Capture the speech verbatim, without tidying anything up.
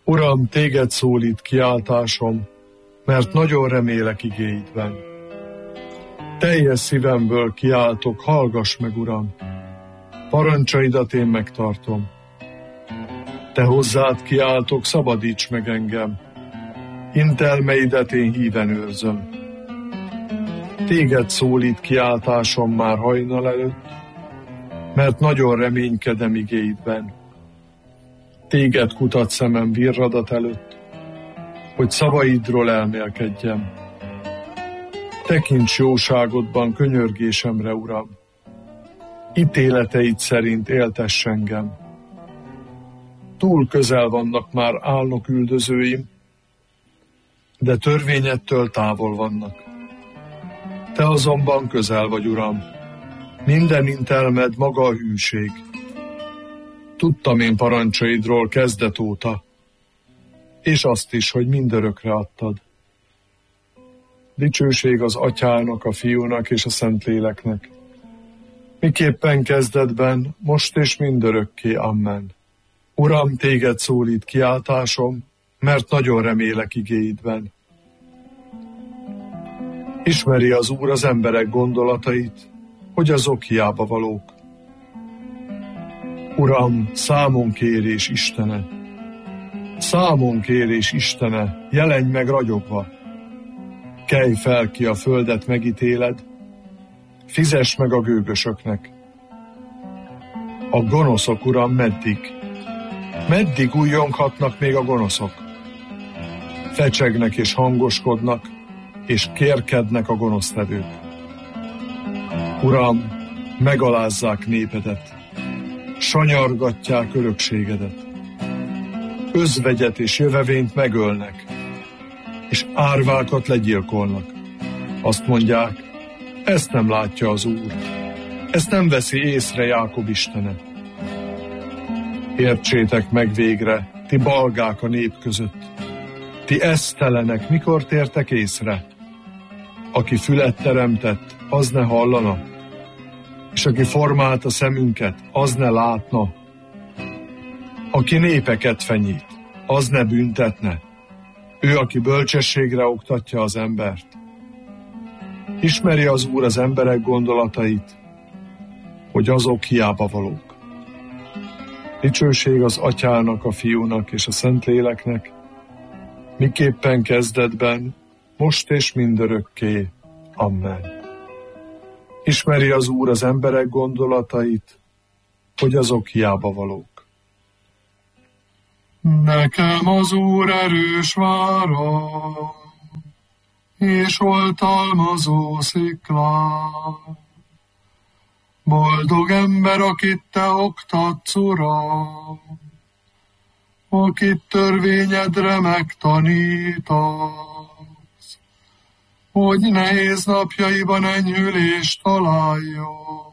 Uram, téged szólít kiáltásom, mert nagyon remélek igéidben. Teljes szívemből kiáltok, hallgass meg, Uram! Parancsaidat én megtartom. Te hozzád kiáltok, szabadíts meg engem. Intelmeidet én híven őrzöm. Téged szólít kiáltásom már hajnal előtt, mert nagyon reménykedem igéidben. Téged kutat szemem virradat előtt, hogy szavaidról elmélkedjem. Tekints jóságodban könyörgésemre, Uram! Ítéleteid szerint éltess engem. Túl közel vannak már álnok üldözőim, de törvényettől távol vannak. Te azonban közel vagy, Uram. Minden intelmed maga a hűség. Tudtam én parancsaidról kezdet óta, és azt is, hogy mindörökre adtad. Dicsőség az Atyának, a Fiúnak és a Szentléleknek, miképpen kezdetben, most és mindörökké. Amen. Uram, téged szólít kiáltásom, mert nagyon remélek igéidben. Ismeri az Úr az emberek gondolatait, hogy azok hiába valók. Uram, számon kérés Istene, számon kérés Istene, jelenj meg ragyogva. Kelj fel, ki a földet megítéled, fizess meg a gőgösöknek. A gonoszok, Uram, meddig? Meddig újjonghatnak még a gonoszok? Fecsegnek és hangoskodnak, és kérkednek a gonosztevők. Uram, megalázzák népedet, sanyargatják örökségedet. Özvegyet és jövevényt megölnek, és árvákat legyilkolnak. Azt mondják, ezt nem látja az Úr, ezt nem veszi észre Jákob Istene. Értsétek meg végre, ti balgák a nép között, ti esztelenek, mikor tértek észre? Aki fület teremtett, az ne hallana, és aki formált a szemünket, az ne látna. Aki népeket fenyít, az ne büntetne. Ő, aki bölcsességre oktatja az embert. Ismeri az Úr az emberek gondolatait, hogy azok hiába valók. Dicsőség az Atyának, a Fiúnak és a Szentléleknek, miképpen kezdetben, most és mindörökké. Amen. Ismeri az Úr az emberek gondolatait, hogy azok hiába valók. Nekem az Úr erős vára, és oltalmazó szikla. Boldog ember, akit te oktatsz, Uram, akit törvényedre megtanítasz, hogy nehéz napjaiban enyhülést találjon.